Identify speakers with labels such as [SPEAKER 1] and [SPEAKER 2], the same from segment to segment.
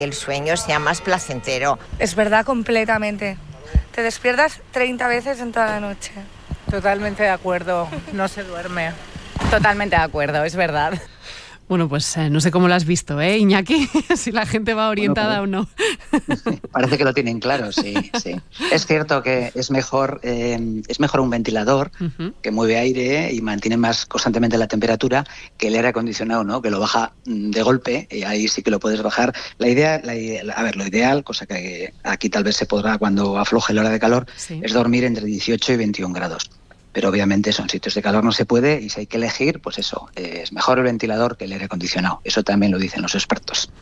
[SPEAKER 1] el sueño sea más placentero.
[SPEAKER 2] Es verdad, completamente. Te despiertas 30 veces en toda la noche.
[SPEAKER 3] Totalmente de acuerdo, no se duerme.
[SPEAKER 4] Totalmente de acuerdo, es verdad.
[SPEAKER 5] Bueno, pues no sé cómo lo has visto, Iñaki, si la gente va orientada o no.
[SPEAKER 6] Parece que lo tienen claro, sí. Es cierto que es mejor un ventilador que mueve aire y mantiene más constantemente la temperatura que el aire acondicionado, ¿no? Que lo baja de golpe, y ahí sí que lo puedes bajar. Lo ideal, cosa que aquí tal vez se podrá cuando afloje la hora de calor, es dormir entre 18 y 21 grados. Pero obviamente son sitios de calor no se puede, y si hay que elegir, pues eso, es mejor el ventilador que el aire acondicionado. Eso también lo dicen los expertos.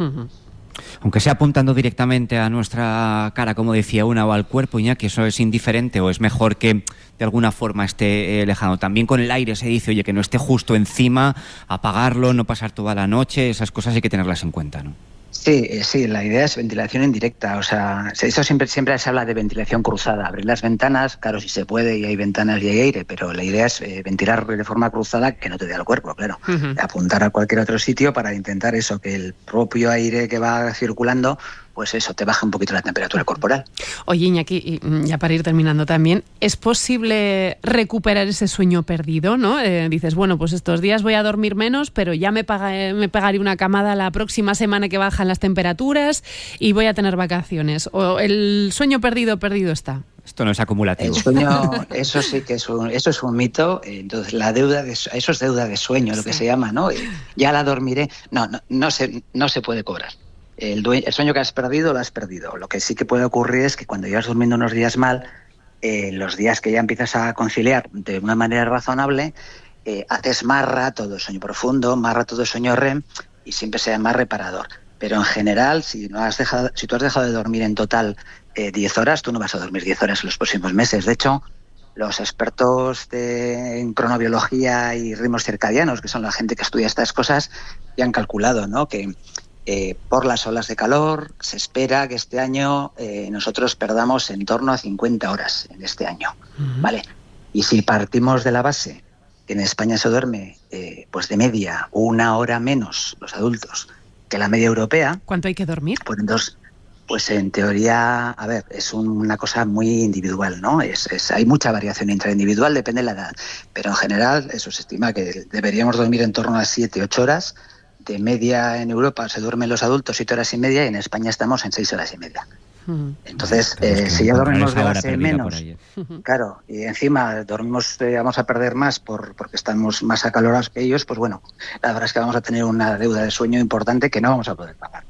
[SPEAKER 7] Aunque sea apuntando directamente a nuestra cara, como decía una, o al cuerpo, Iñaki, ¿eso es indiferente o es mejor que de alguna forma esté lejano? También con el aire se dice, oye, que no esté justo encima, apagarlo, no pasar toda la noche, esas cosas hay que tenerlas en cuenta, ¿no?
[SPEAKER 6] Sí, la idea es ventilación indirecta, o sea, eso siempre se habla de ventilación cruzada, abrir las ventanas, claro, si se puede y hay ventanas y hay aire, pero la idea es ventilar de forma cruzada que no te dé al cuerpo, claro, apuntar a cualquier otro sitio para intentar eso, que el propio aire que va circulando, pues eso, te baja un poquito la temperatura corporal.
[SPEAKER 5] Oye, Iñaki, ya para ir terminando también, ¿es posible recuperar ese sueño perdido, no? Dices, bueno, pues estos días voy a dormir menos, pero ya me pegaré una camada la próxima semana que bajan las temperaturas y voy a tener vacaciones. ¿O el sueño perdido está?
[SPEAKER 7] Esto no es acumulativo.
[SPEAKER 6] El sueño, eso sí que eso es un mito. Entonces, eso es deuda de sueño, lo que se llama, ¿no? Ya la dormiré. No se puede cobrar. El sueño que has perdido, lo has perdido. Lo que sí que puede ocurrir es que cuando llevas durmiendo unos días mal, los días que ya empiezas a conciliar de una manera razonable, haces más rato de sueño profundo, más rato de sueño REM, y siempre sea más reparador. Pero en general, si tú has dejado de dormir en total 10 horas, tú no vas a dormir 10 horas en los próximos meses. De hecho, los expertos en cronobiología y ritmos circadianos, que son la gente que estudia estas cosas, ya han calculado, ¿no?, que por las olas de calor se espera que este año nosotros perdamos en torno a 50 horas en este año, ¿vale? Y si partimos de la base que en España se duerme pues de media 1 hora menos los adultos que la media europea...
[SPEAKER 5] ¿Cuánto hay que dormir?
[SPEAKER 6] Pues entonces, pues en teoría, a ver, es una cosa muy individual, ¿no? Hay mucha variación intraindividual, depende de la edad, pero en general eso se estima que deberíamos dormir en torno a 7-8 horas. De media en Europa se duermen los adultos 7 horas y media, y en España estamos en 6 horas y media. Entonces, si ya dormimos de base menos, claro, y encima vamos a perder más porque estamos más acalorados que ellos, pues bueno, la verdad es que vamos a tener una deuda de sueño importante que no vamos a poder pagar.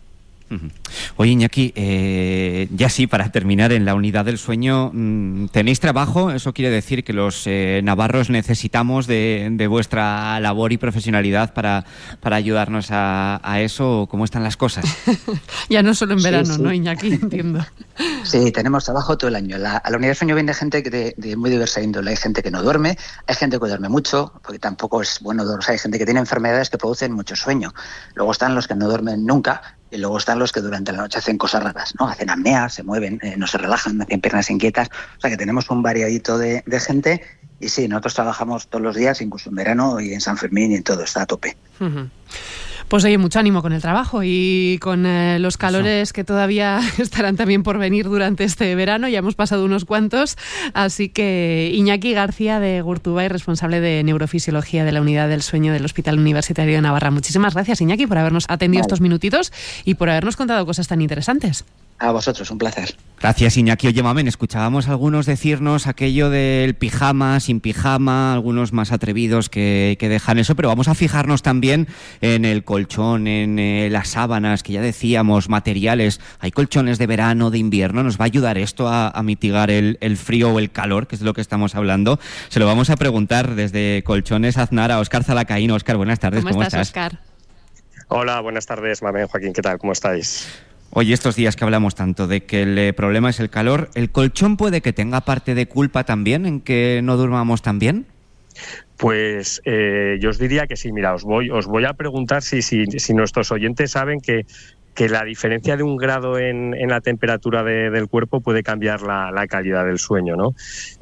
[SPEAKER 7] Oye, Iñaki, ya sí, para terminar, en la unidad del sueño, ¿tenéis trabajo? Eso quiere decir que los navarros necesitamos de vuestra labor y profesionalidad para ayudarnos a eso. ¿Cómo están las cosas?
[SPEAKER 5] Ya no solo en verano, sí. ¿No, Iñaki? Entiendo.
[SPEAKER 6] Sí, tenemos trabajo todo el año. A la unidad del sueño viene gente de muy diversa índole. Hay gente que no duerme, hay gente que duerme mucho, porque tampoco es bueno dormir. Hay gente que tiene enfermedades que producen mucho sueño. Luego están los que no duermen nunca, y luego están los que durante la noche hacen cosas raras, ¿no? Hacen apnea, se mueven, no se relajan, hacen piernas inquietas. O sea que tenemos un variadito de gente, y sí, nosotros trabajamos todos los días, incluso en verano y en San Fermín, y en todo, está a tope.
[SPEAKER 5] Pues oye, mucho ánimo con el trabajo y con los calores que todavía estarán también por venir durante este verano. Ya hemos pasado unos cuantos, así que Iñaki García de Gurtubay, responsable de neurofisiología de la unidad del sueño del Hospital Universitario de Navarra. Muchísimas gracias, Iñaki, por habernos atendido estos minutitos y por habernos contado cosas tan interesantes.
[SPEAKER 6] A vosotros, un placer.
[SPEAKER 7] Gracias, Iñaki. Oye, Mamen, escuchábamos a algunos decirnos aquello del pijama, sin pijama, algunos más atrevidos que dejan eso, pero vamos a fijarnos también en el colchón, en las sábanas, que ya decíamos, materiales. Hay colchones de verano, de invierno. ¿Nos va a ayudar esto a mitigar el frío o el calor, que es de lo que estamos hablando? Se lo vamos a preguntar desde Colchones Aznar a Óscar Zalacaín. Óscar, buenas tardes. ¿Cómo estás,
[SPEAKER 5] Óscar?
[SPEAKER 8] Hola, buenas tardes, Mamen, Joaquín, ¿qué tal? ¿Cómo estáis?
[SPEAKER 7] Oye, estos días que hablamos tanto de que el problema es el calor, ¿el colchón puede que tenga parte de culpa también en que no durmamos tan bien?
[SPEAKER 8] Pues yo os diría que sí. Mira, os voy a preguntar si nuestros oyentes saben que que la diferencia de 1 grado en la temperatura del cuerpo puede cambiar la calidad del sueño, ¿no?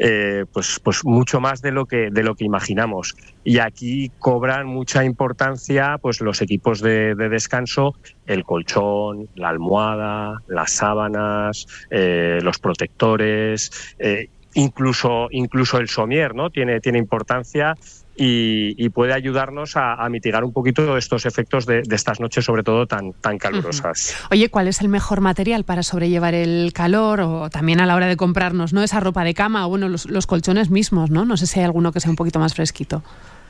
[SPEAKER 8] Pues mucho más de lo que imaginamos. Y aquí cobran mucha importancia pues los equipos de descanso, el colchón, la almohada, las sábanas, los protectores, incluso el somier, ¿no? Tiene importancia. Y puede ayudarnos a mitigar un poquito estos efectos de estas noches, sobre todo tan calurosas.
[SPEAKER 5] Oye, ¿cuál es el mejor material para sobrellevar el calor? O también a la hora de comprarnos, ¿no? Esa ropa de cama o bueno, los colchones mismos, ¿no? No sé si hay alguno que sea un poquito más fresquito.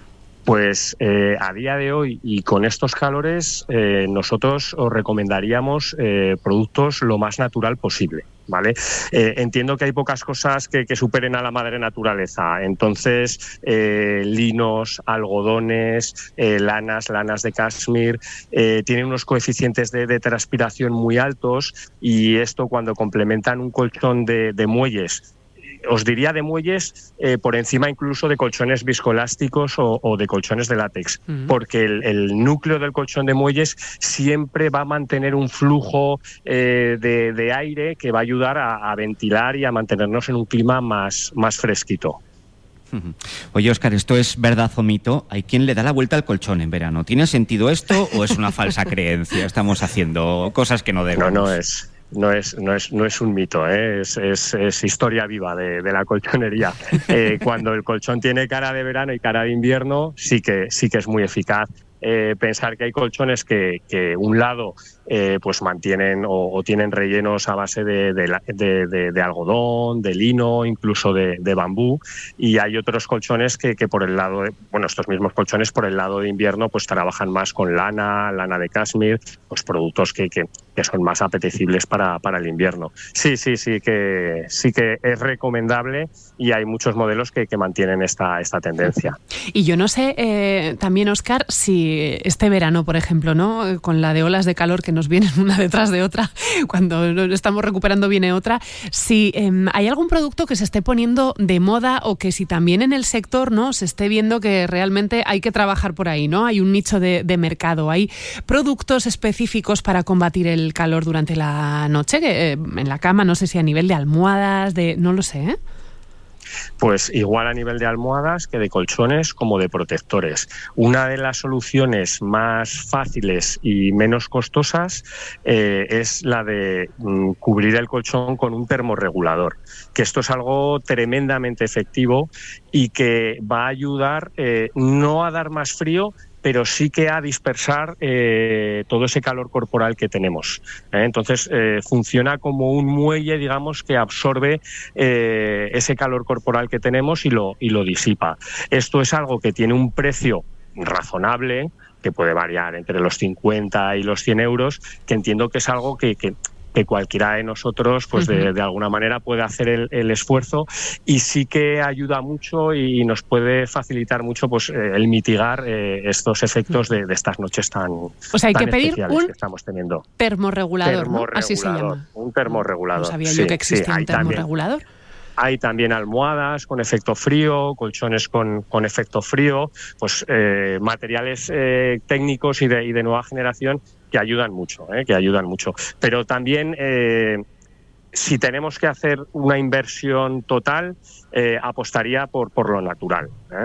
[SPEAKER 8] Pues a día de hoy y con estos calores nosotros os recomendaríamos productos lo más natural posible, ¿vale? Entiendo que hay pocas cosas que superen a la madre naturaleza, entonces linos, algodones, lanas de cashmere, tienen unos coeficientes de transpiración muy altos y esto cuando complementan un colchón de muelles, os diría de muelles por encima incluso de colchones viscoelásticos o de colchones de látex, porque el núcleo del colchón de muelles siempre va a mantener un flujo de aire que va a ayudar a ventilar y a mantenernos en un clima más fresquito.
[SPEAKER 7] Oye, Óscar, ¿esto es verdad o mito? ¿Hay quien le da la vuelta al colchón en verano? ¿Tiene sentido esto o es una falsa creencia? Estamos haciendo cosas que no debemos.
[SPEAKER 8] No es un mito, es historia viva de la colchonería. Cuando el colchón tiene cara de verano y cara de invierno, sí que es muy eficaz. Pensar que hay colchones que un lado pues mantienen o tienen rellenos a base de algodón, de lino, incluso de bambú, y hay otros colchones que por el lado estos mismos colchones por el lado de invierno pues trabajan más con lana de cashmere, pues productos que son más apetecibles para el invierno. Sí que es recomendable y hay muchos modelos que mantienen esta tendencia.
[SPEAKER 5] Y yo no sé también, Óscar, si este verano, por ejemplo, ¿no? Con la de olas de calor que nos vienen una detrás de otra, cuando estamos recuperando viene otra, si hay algún producto que se esté poniendo de moda o que si también en el sector, ¿no? Se esté viendo que realmente hay que trabajar por ahí, ¿no? Hay un nicho de mercado, hay productos específicos para combatir el calor durante la noche, que en la cama, no sé si a nivel de almohadas, no lo sé, ¿eh?
[SPEAKER 8] Pues igual a nivel de almohadas que de colchones como de protectores. Una de las soluciones más fáciles y menos costosas es la de cubrir el colchón con un termorregulador, que esto es algo tremendamente efectivo y que va a ayudar no a dar más frío, pero sí que a dispersar todo ese calor corporal que tenemos. Entonces, funciona como un muelle, digamos, que absorbe ese calor corporal que tenemos y lo disipa. Esto es algo que tiene un precio razonable, que puede variar entre los 50 y los 100 euros, que entiendo que es algo que cualquiera de nosotros pues de alguna manera puede hacer el esfuerzo, y sí que ayuda mucho y nos puede facilitar mucho pues el mitigar estos efectos de estas noches tan
[SPEAKER 5] hay que pedir
[SPEAKER 8] un que estamos teniendo.
[SPEAKER 5] Termorregulador, ¿no? Así se llama.
[SPEAKER 8] Un termorregulador.
[SPEAKER 5] No sabía yo que existía un termorregulador.
[SPEAKER 8] Hay también almohadas con efecto frío, colchones con efecto frío, pues materiales técnicos y de nueva generación que ayudan mucho, Pero también, si tenemos que hacer una inversión total, apostaría por lo natural.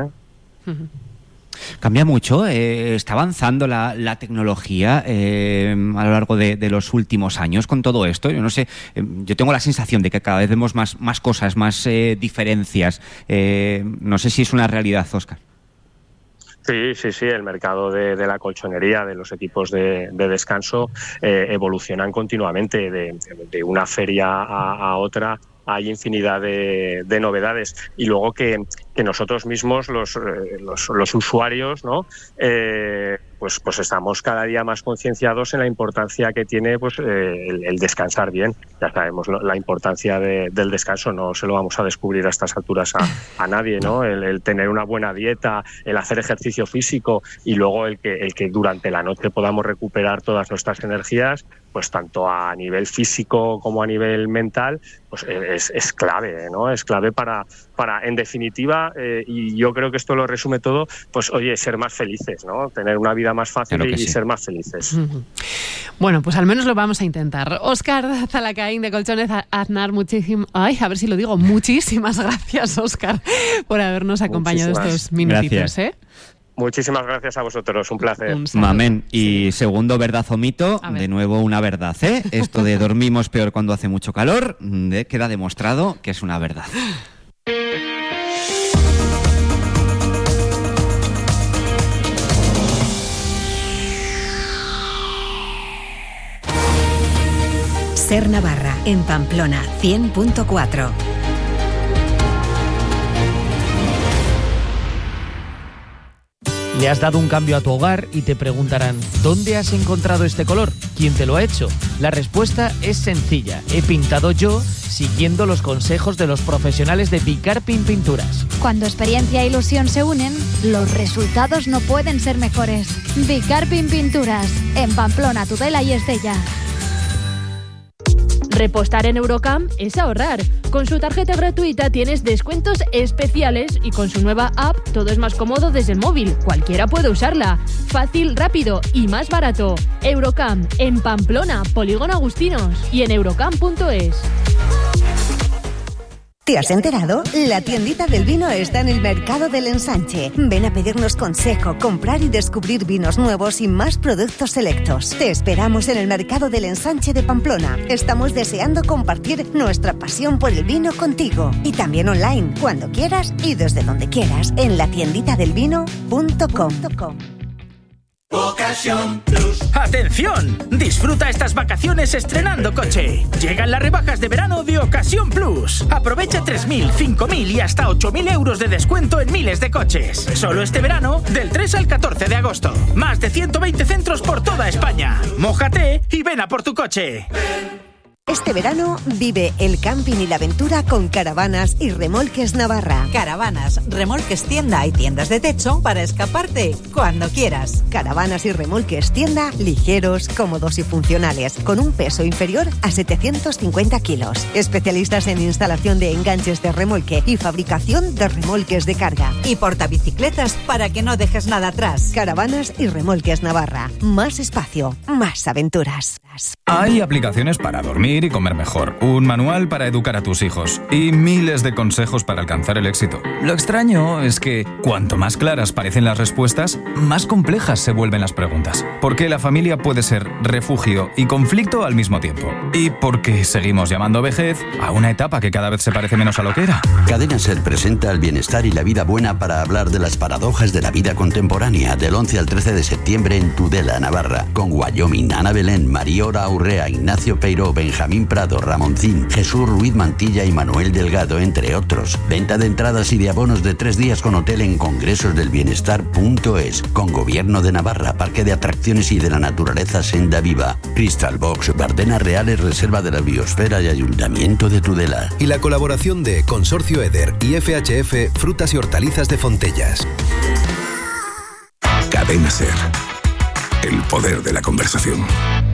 [SPEAKER 7] Cambia mucho, está avanzando la tecnología a lo largo de los últimos años con todo esto. Yo no sé, yo tengo la sensación de que cada vez vemos más cosas, más diferencias. No sé si es una realidad, Óscar.
[SPEAKER 8] Sí, el mercado de la colchonería, de los equipos de descanso evolucionan continuamente de una feria a otra. Hay infinidad de novedades, y luego que nosotros mismos los usuarios, ¿no? Pues estamos cada día más concienciados en la importancia que tiene pues el descansar bien. Ya sabemos la importancia del descanso, no se lo vamos a descubrir a estas alturas a nadie, ¿no? El tener una buena dieta, el hacer ejercicio físico y luego el que durante la noche podamos recuperar todas nuestras energías, pues tanto a nivel físico como a nivel mental, pues es clave, ¿no? Es clave para en definitiva, y yo creo que esto lo resume todo, pues oye, ser más felices, ¿no? Tener una vida más fácil y ser más felices.
[SPEAKER 5] Bueno, pues al menos lo vamos a intentar. Óscar Zalacaín de Colchones Aznar, muchísimas gracias, Óscar, por habernos acompañado estos minutitos.
[SPEAKER 8] Muchísimas gracias a vosotros, un placer.
[SPEAKER 7] Mamén. Y segundo, verdad o mito, de nuevo una verdad, Esto de dormimos peor cuando hace mucho calor, queda demostrado que es una verdad.
[SPEAKER 9] Ser Navarra, en Pamplona, 100.4.
[SPEAKER 10] Le has dado un cambio a tu hogar y te preguntarán, ¿dónde has encontrado este color? ¿Quién te lo ha hecho? La respuesta es sencilla. He pintado yo siguiendo los consejos de los profesionales de Bicarpin Pinturas.
[SPEAKER 11] Cuando experiencia e ilusión se unen, los resultados no pueden ser mejores. Bicarpin Pinturas, en Pamplona, Tudela y Estella.
[SPEAKER 12] Repostar en Eurocam es ahorrar. Con su tarjeta gratuita tienes descuentos especiales y con su nueva app todo es más cómodo desde el móvil. Cualquiera puede usarla. Fácil, rápido y más barato. Eurocam, en Pamplona, Polígono Agustinos y en eurocam.es.
[SPEAKER 9] ¿Te has enterado? La tiendita del vino está en el Mercado del Ensanche. Ven a pedirnos consejo, comprar y descubrir vinos nuevos y más productos selectos. Te esperamos en el Mercado del Ensanche de Pamplona. Estamos deseando compartir nuestra pasión por el vino contigo. Y también online, cuando quieras y desde donde quieras, en latienditadelvino.com.
[SPEAKER 13] Ocasión Plus. ¡Atención! Disfruta estas vacaciones estrenando coche. Llegan las rebajas de verano de Ocasión Plus. Aprovecha 3.000, 5.000 y hasta 8.000 euros de descuento en miles de coches. Solo este verano, del 3 al 14 de agosto. Más de 120 centros por toda España. Mójate y ven a por tu coche.
[SPEAKER 9] Este verano vive el camping y la aventura con Caravanas y Remolques Navarra.
[SPEAKER 14] Caravanas, Remolques Tienda y tiendas de techo para escaparte cuando quieras.
[SPEAKER 9] Caravanas y Remolques Tienda, ligeros, cómodos y funcionales, con un peso inferior a 750 kilos. Especialistas en instalación de enganches de remolque y fabricación de remolques de carga.
[SPEAKER 14] Y portabicicletas para que no dejes nada atrás.
[SPEAKER 9] Caravanas y Remolques Navarra. Más espacio, más aventuras.
[SPEAKER 15] Hay aplicaciones para dormir y comer mejor, un manual para educar a tus hijos y miles de consejos para alcanzar el éxito. Lo extraño es que cuanto más claras parecen las respuestas, más complejas se vuelven las preguntas. Porque la familia puede ser refugio y conflicto al mismo tiempo. Y porque seguimos llamando vejez a una etapa que cada vez se parece menos a lo que era.
[SPEAKER 16] Cadena SER presenta el bienestar y la vida buena para hablar de las paradojas de la vida contemporánea del 11 al 13 de septiembre en Tudela, Navarra, con Wyoming, Ana Belén, Mariora Aurrea, Ignacio Peiró, Benjamín Prado, Ramoncín, Jesús Ruiz Mantilla y Manuel Delgado, entre otros. Venta de entradas y de abonos de 3 días con hotel en congresosdelbienestar.es, con Gobierno de Navarra, Parque de Atracciones y de la Naturaleza Senda Viva, Crystal Box, Bardenas Reales, Reserva de la Biosfera y Ayuntamiento de Tudela.
[SPEAKER 17] Y la colaboración de Consorcio Eder y FHF Frutas y Hortalizas de Fontellas.
[SPEAKER 18] Cadena SER. El poder de la conversación.